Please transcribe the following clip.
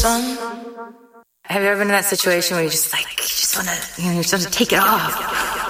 Have you ever been in that situation where you just want to, you just want to take it off?